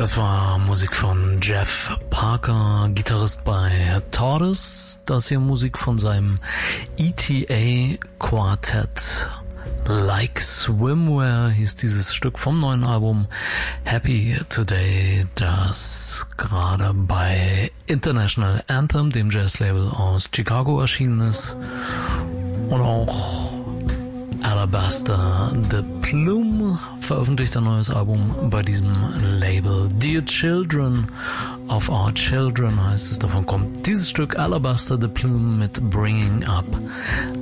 Das war Musik von Jeff Parker, Gitarrist bei Tortoise. Das hier Musik von seinem ETA Quartet. Like Swimwear hieß dieses Stück vom neuen Album Happy Today, das gerade bei International Anthem, dem Jazzlabel aus Chicago, erschienen ist. Und auch Alabaster the Plume veröffentlicht ein neues Album bei diesem Label. Dear Children of Our Children heißt es. Davon kommt dieses Stück Alabaster the Plume mit Bringing Up